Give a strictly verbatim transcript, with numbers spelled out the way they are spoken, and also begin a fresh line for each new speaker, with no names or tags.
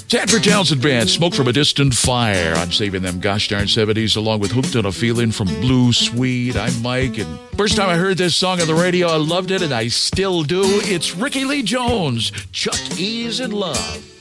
Sanford Townsend Band, Smoke from a Distant Fire. I'm saving them gosh darn seventies along with Hooked on a Feeling from Blue Swede. I'm Mike, and first time I heard this song on the radio, I loved it, and I still do. It's Ricky Lee Jones, Chuck E's in Love.